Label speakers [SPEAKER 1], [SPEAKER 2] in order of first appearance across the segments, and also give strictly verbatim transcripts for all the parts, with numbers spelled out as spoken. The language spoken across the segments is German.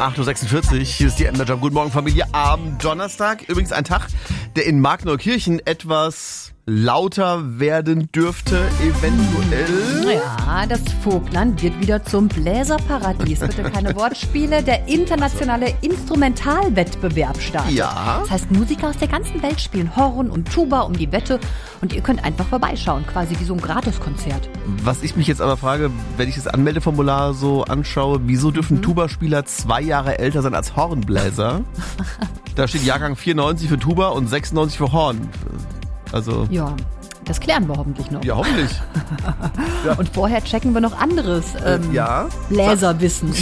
[SPEAKER 1] acht Uhr sechsundvierzig, hier ist die M D R Jump. Guten Morgen, Familie. Am Donnerstag, übrigens ein Tag, der in Markneukirchen etwas lauter werden dürfte, eventuell.
[SPEAKER 2] Ja, das Vogtland wird wieder zum Bläserparadies. Bitte keine Wortspiele. Der internationale Instrumentalwettbewerb startet.
[SPEAKER 1] Ja.
[SPEAKER 2] Das heißt, Musiker aus der ganzen Welt spielen Horn und Tuba um die Wette und ihr könnt einfach vorbeischauen, quasi wie so ein Gratiskonzert.
[SPEAKER 1] Was ich mich jetzt aber frage, wenn ich das Anmeldeformular so anschaue, wieso dürfen
[SPEAKER 2] Mhm.
[SPEAKER 1] Tuba-Spieler zwei Jahre älter sein als Hornbläser? Da steht Jahrgang vierundneunzig für Tuba und sechsundneunzig für Horn. Also...
[SPEAKER 2] Ja, das klären wir hoffentlich noch.
[SPEAKER 1] Ja, hoffentlich. Ja.
[SPEAKER 2] Und vorher checken wir noch anderes ähm,
[SPEAKER 1] Äh, ja.
[SPEAKER 2] Bläserwissen.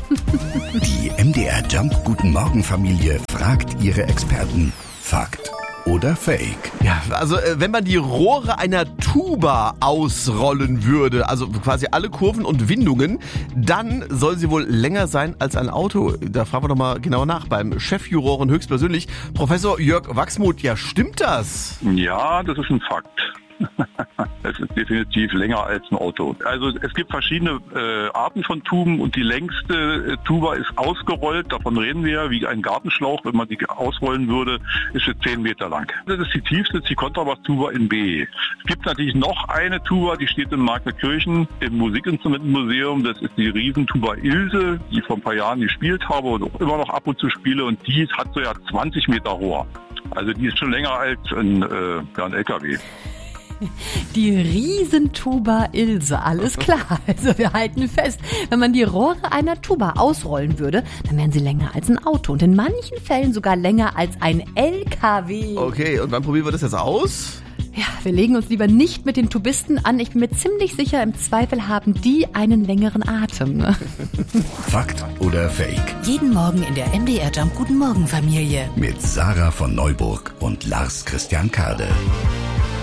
[SPEAKER 3] Die M D R Jump Guten Morgen Familie fragt ihre Experten. Fakt oder Fake?
[SPEAKER 1] Ja, also äh, wenn man die Rohre einer Tuba ausrollen würde, also quasi alle Kurven und Windungen, dann soll sie wohl länger sein als ein Auto. Da fragen wir doch mal genauer nach beim Chefjuroren höchstpersönlich, Professor Jörg Wachsmuth. Ja, stimmt das?
[SPEAKER 4] Ja, das ist ein Fakt. Es ist definitiv länger als ein Auto. Also es gibt verschiedene äh, Arten von Tuben und die längste äh, Tuba ist ausgerollt, davon reden wir ja, wie ein Gartenschlauch, wenn man die ausrollen würde, ist sie zehn Meter lang. Das ist die tiefste, das ist die Kontrabass-Tuba in B. Es gibt natürlich noch eine Tuba, die steht in Markneukirchen im Musikinstrumentenmuseum, das ist die Riesentuba Ilse, die ich vor ein paar Jahren gespielt habe und auch immer noch ab und zu spiele und die hat so ja zwanzig Meter Rohr. Also die ist schon länger als ein, äh, ja, ein L K W.
[SPEAKER 2] Die Riesentuba Ilse, alles klar. Also wir halten fest, wenn man die Rohre einer Tuba ausrollen würde, dann wären sie länger als ein Auto und in manchen Fällen sogar länger als ein L K W.
[SPEAKER 1] Okay, und wann probieren wir das jetzt aus?
[SPEAKER 2] Ja, wir legen uns lieber nicht mit den Tubisten an. Ich bin mir ziemlich sicher, im Zweifel haben die einen längeren Atem. Ne?
[SPEAKER 3] Fakt oder Fake?
[SPEAKER 5] Jeden Morgen in der M D R Jump Guten Morgen Familie.
[SPEAKER 3] Mit Sarah von Neuburg und Lars Christian Kade.